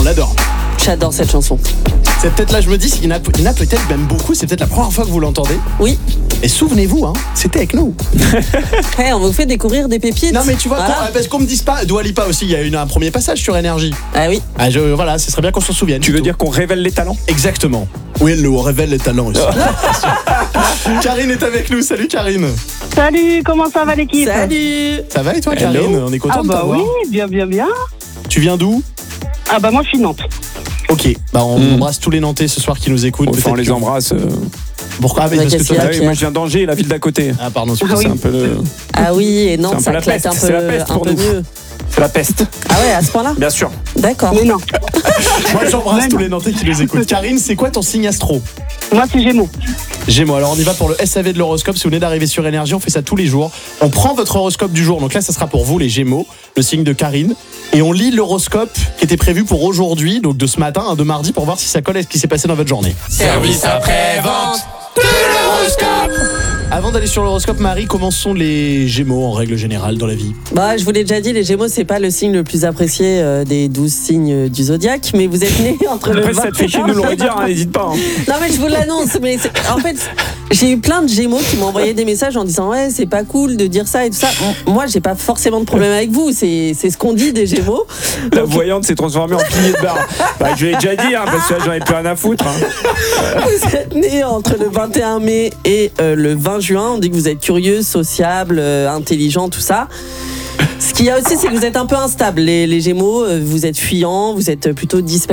adore. J'adore cette chanson. C'est peut-être là, je me dis, il y en a peut-être même beaucoup, c'est peut-être la première fois que vous l'entendez. Oui. Et souvenez-vous, c'était avec nous. Hey, on vous fait découvrir des pépites. Non mais tu vois, Voilà. parce qu'on me dise pas, Dua Lipa aussi, il y a un premier passage sur Énergie. Ah oui. Voilà, ce serait bien qu'on s'en souvienne. Tu veux dire qu'on révèle les talents ? Exactement. Oui, elle nous révèle les talents ici. Karine est avec nous, salut Karine. Salut, comment ça va l'équipe? Salut. Ça va et toi Hello. Karine? On est content Ah de bah t'avoir. oui, bien. Tu viens d'où? Ah bah moi je suis Nantes. Ok, on embrasse tous les Nantais ce soir qui nous écoutent. Enfin, on les que- embrasse. Pourquoi? Ouais, Parce que qu'est-ce toi, qu'il y a, Ah oui, moi je viens d'Angers, la ville d'à côté. Ah pardon, Ah oui. C'est un peu le... Ah oui, et Nantes, C'est un ça peu la claque peste, un c'est la peste peu, pour nous. mieux. C'est la peste, Ah ouais, à ce point-là. bien sûr. D'accord. Mais non, moi j'embrasse tous les Nantais qui nous écoutent. Karine, c'est quoi ton signe astro? moi c'est Gémeaux. Gémeaux, alors on y va pour le SAV de l'horoscope. Si vous venez d'arriver sur Énergie, on fait ça tous les jours. On prend votre horoscope du jour, donc là ça sera pour vous les Gémeaux, le signe de Karine. Et on lit l'horoscope qui était prévu pour aujourd'hui, donc de ce matin, de mardi, pour voir si ça colle à ce qui s'est passé dans votre journée. Service après-vente de l'horoscope. Avant d'aller sur l'horoscope, Marie, comment sont les Gémeaux en règle générale dans la vie? Bah, je vous l'ai déjà dit, les Gémeaux, c'est pas le signe le plus apprécié des 12 signes du zodiaque, mais vous êtes nés entre le Après, ça te fait chier de nous le redire, n'hésite pas. Non mais je vous l'annonce, mais en fait, j'ai eu plein de Gémeaux qui m'ont envoyé des messages en disant ouais, c'est pas cool de dire ça et tout ça. Moi, j'ai pas forcément de problème avec vous, c'est ce qu'on dit des Gémeaux. La voyante s'est transformée en pilier de bar. Bah, je l'ai déjà dit, parce que là, j'en ai plus rien à foutre. Vous êtes nés entre le 21 mai et le 20 juin. On dit que vous êtes curieux, sociable, intelligent, tout ça. Ce qu'il y a aussi, c'est que vous êtes un peu instable. Les Gémeaux, vous êtes fuyants, vous êtes plutôt dispersés.